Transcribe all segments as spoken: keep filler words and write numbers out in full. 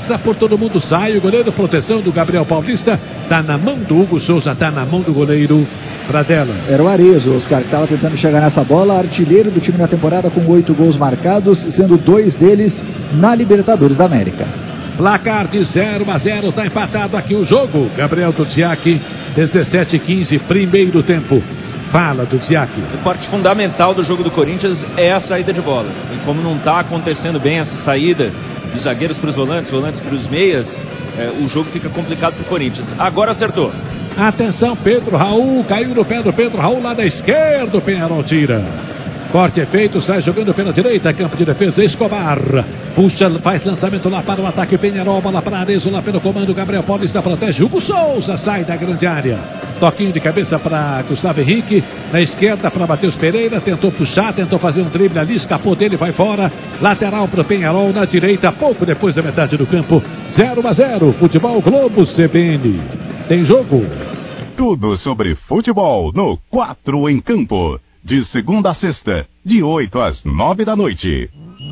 passa por todo mundo, sai o goleiro, proteção do Gabriel Paulista, tá na mão do Hugo Souza, tá na mão do goleiro Pradella. Era o Arezzo, Oscar, que estava tentando chegar nessa bola, artilheiro do time na temporada com oito gols marcados, sendo dois deles na Libertadores da América. Placar de zero a zero, tá empatado aqui o jogo. Gabriel Duziak, dezessete e quinze, primeiro tempo. Fala, Duziak. A parte fundamental do jogo do Corinthians é a saída de bola. E como não está acontecendo bem essa saída de zagueiros para os volantes, volantes para os meias, é, o jogo fica complicado para o Corinthians. Agora acertou. Atenção, Pedro Raul, caiu no pé do Pedro Raul lá da esquerda, o Penharol tira. Corte é feito, sai jogando pela direita, campo de defesa, Escobar. Puxa, faz lançamento lá para o ataque, Penharol, bola para Arezzo lá pelo comando, Gabriel Paulista protege, Hugo Souza sai da grande área. Toquinho de cabeça para Gustavo Henrique, na esquerda para Matheus Pereira, tentou puxar, tentou fazer um drible ali, escapou dele, vai fora. Lateral para o Penharol, na direita, pouco depois da metade do campo, zero a zero, Futebol Globo C B N. Tem jogo. Tudo sobre futebol no quatro em Campo. De segunda a sexta, de oito às nove da noite.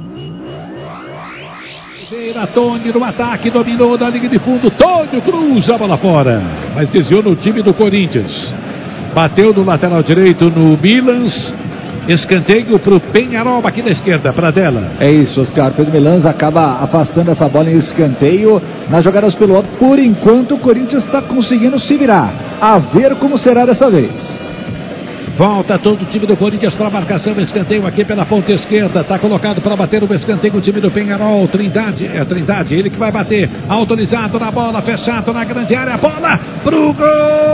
Tony no ataque, dominou da linha de fundo, Tony cruza a bola fora, mas desviou no time do Corinthians. Bateu no lateral direito no Milans. Escanteio para o Penharol aqui da esquerda, Pradella. É isso, Oscar. Pedro Milans acaba afastando essa bola em escanteio nas jogadas pelo alto. Por enquanto o Corinthians está conseguindo se virar. A ver como será dessa vez. Volta todo o time do Corinthians para a marcação, escanteio aqui pela ponta esquerda, está colocado para bater o escanteio o time do Penharol, Trindade, é Trindade, ele que vai bater, autorizado na bola, fechado na grande área, bola pro gol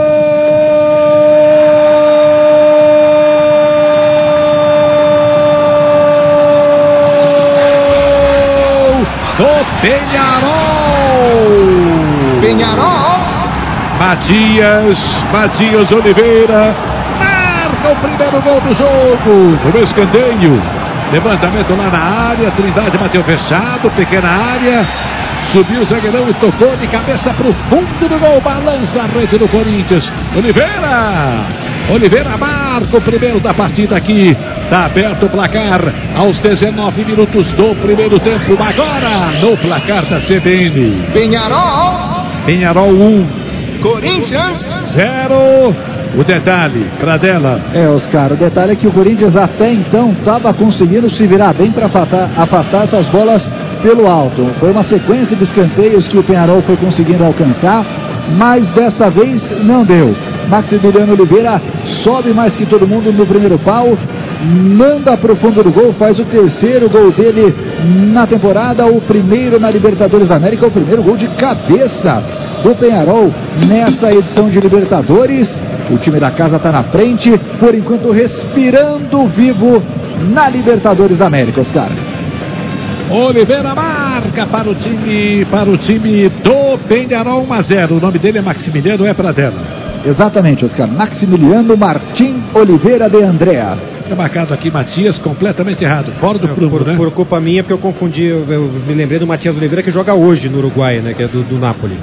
do Penharol! Penharol! Matias, Matias Oliveira, o primeiro gol do jogo, no escanteio, levantamento lá na área, Trindade bateu fechado, pequena área, subiu o zagueirão e tocou de cabeça para o fundo do gol, balança a rede do Corinthians, Oliveira, Oliveira marca o primeiro da partida aqui, está aberto o placar aos dezenove minutos do primeiro tempo, agora no placar da C B N. Penharol, Penharol um, Corinthians zero. O detalhe, Pradella. É, Oscar, o detalhe é que o Corinthians até então estava conseguindo se virar bem para afastar, afastar essas bolas pelo alto. Foi uma sequência de escanteios que o Penharol foi conseguindo alcançar, mas dessa vez não deu. Maximiliano Oliveira sobe mais que todo mundo no primeiro pau, manda para o fundo do gol, faz o terceiro gol dele na temporada, o primeiro na Libertadores da América, o primeiro gol de cabeça do Penharol nessa edição de Libertadores. O time da casa está na frente, por enquanto respirando vivo na Libertadores da América, Oscar. Oliveira marca para o time, para o time do Penharol um a zero. O nome dele é Maximiliano, é Pradella. Exatamente, Oscar. Maximiliano Martim Oliveira de Andrea. É marcado aqui Matias, completamente errado, fora do prumo, por, né? Por culpa minha, porque eu confundi, eu, eu me lembrei do Matias Oliveira que joga hoje no Uruguai, né? Que é do, do Napoli.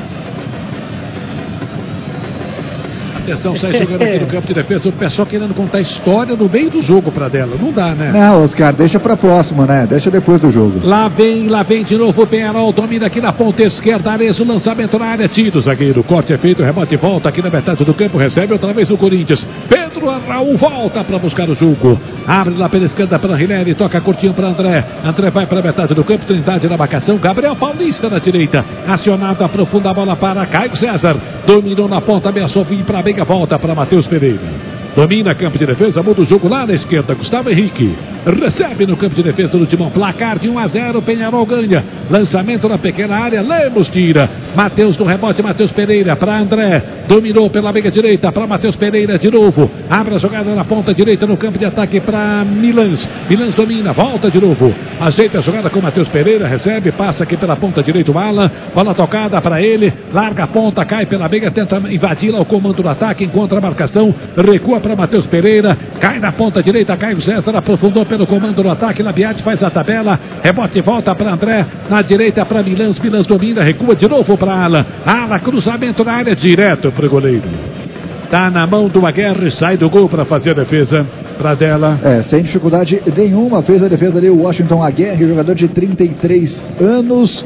Atenção, sai jogando aqui no campo de defesa, o pessoal querendo contar história no meio do jogo, Pradella, não dá, né? Não, Oscar, deixa pra próxima, né? Deixa depois do jogo. Lá vem, lá vem de novo o Penharol, domina aqui na ponta esquerda, Arezzo, lançamento na área, tira o zagueiro, corte é feito, rebote volta aqui na metade do campo, recebe outra vez o Corinthians, Pedro Raul volta para buscar o jogo, abre lá pela esquerda para Rinelli, toca curtinho para André, André vai para a metade do campo, Trindade na marcação, Gabriel Paulista na direita, acionado, aprofunda a bola para Caio César, dominou na ponta, ameaçou vir para a Veiga, volta para Matheus Pereira. Domina campo de defesa, muda o jogo lá na esquerda, Gustavo Henrique. Recebe no campo de defesa do Timão, placar de um a zero, Penharol ganha. Lançamento na pequena área, Lemos tira. Matheus no rebote, Matheus Pereira para André. Dominou pela meia direita para Matheus Pereira de novo. Abre a jogada na ponta direita no campo de ataque para Milans. Milans domina, volta de novo. Ajeita a jogada com Matheus Pereira, recebe, passa aqui pela ponta direita o Alan. Bola tocada para ele, larga a ponta, cai pela meia, tenta invadir lá o comando do ataque, encontra a marcação, recua para Matheus Pereira, cai na ponta direita, Caio César aprofundou pelo comando do ataque, Labiati faz a tabela, rebote volta para André, na direita para Milans, Milans domina, recua de novo para Alan, Alan, cruzamento na área, direto para o goleiro. Tá na mão do Aguirre, sai do gol para fazer a defesa, Pradella. É, sem dificuldade nenhuma, fez a defesa ali o Washington Aguirre, jogador de trinta e três anos.